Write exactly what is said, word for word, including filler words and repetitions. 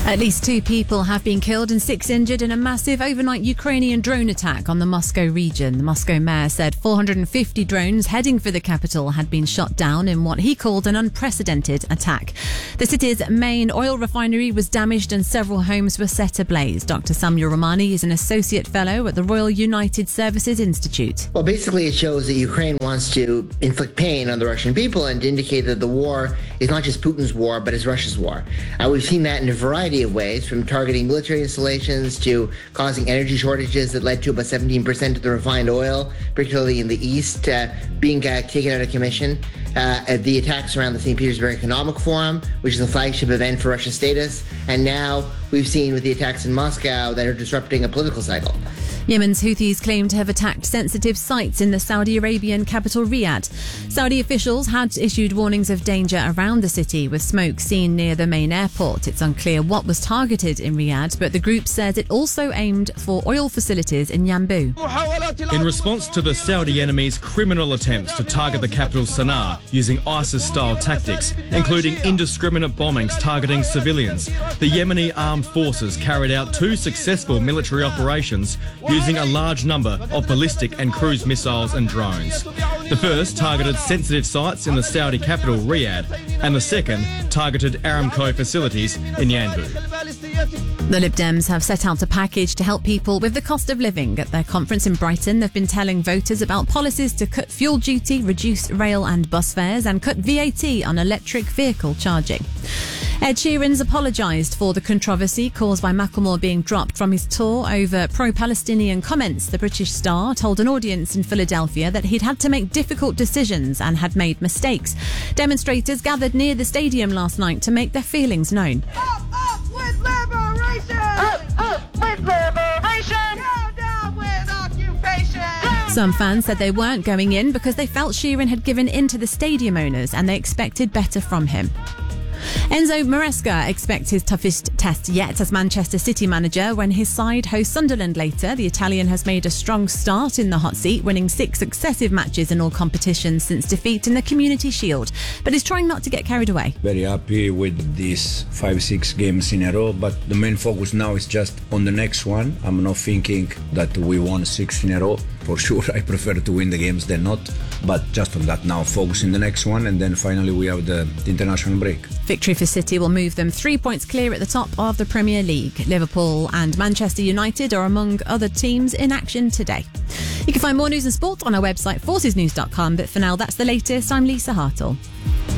At least two people have been killed and six injured in a massive overnight Ukrainian drone attack on the Moscow region. The Moscow mayor said four hundred fifty drones heading for the capital had been shot down in what he called an unprecedented attack. The city's main oil refinery was damaged and several homes were set ablaze. Doctor Samuel Romani is an associate fellow at the Royal United Services Institute. Well, basically it shows that Ukraine wants to inflict pain on the Russian people and to indicate that the war is not just Putin's war, but it's Russia's war. Uh, we've seen that in a variety of ways, from targeting military installations to causing energy shortages that led to about seventeen percent of the refined oil, particularly in the east, uh, being uh, taken out of commission. Uh, the attacks around the Saint Petersburg Economic Forum, which is a flagship event for Russia's status, and now we've seen with the attacks in Moscow that are disrupting a political cycle. Yemen's Houthis claim to have attacked sensitive sites in the Saudi Arabian capital Riyadh. Saudi officials had issued warnings of danger around the city, with smoke seen near the main airport. It's unclear what was targeted in Riyadh, but the group says it also aimed for oil facilities in Yanbu. In response to the Saudi enemy's criminal attempts to target the capital Sana'a using ISIS-style tactics, including indiscriminate bombings targeting civilians, the Yemeni armed forces carried out two successful military operations using a large number of ballistic and cruise missiles and drones. The first targeted sensitive sites in the Saudi capital, Riyadh, and the second targeted Aramco facilities in Yanbu. The Lib Dems have set out a package to help people with the cost of living. At their conference in Brighton, they've been telling voters about policies to cut fuel duty, reduce rail and bus fares, and cut V A T on electric vehicle charging. Ed Sheeran's apologised for the controversy caused by Macklemore being dropped from his tour over pro-Palestinian comments. The British star told an audience in Philadelphia that he'd had to make difficult decisions and had made mistakes. Demonstrators gathered near the stadium last night to make their feelings known. Up, up with liberation! Up, up with liberation! Down, down with occupation! Some fans said they weren't going in because they felt Sheeran had given in to the stadium owners and they expected better from him. Enzo Maresca expects his toughest test yet as Manchester City manager when his side hosts Sunderland later. The Italian has made a strong start in the hot seat, winning six successive matches in all competitions since defeat in the Community Shield, but is trying not to get carried away. Very happy with these five, six games in a row, but the main focus now is just on the next one. I'm not thinking that we won six in a row. For sure, I prefer to win the games than not, but just on that now, focus in the next one, and then finally we have the, the international break. Victory for City will move them three points clear at the top of the Premier League. Liverpool and Manchester United are among other teams in action today. You can find more news and sport on our website, forces news dot com, but for now, that's the latest. I'm Lisa Hartle.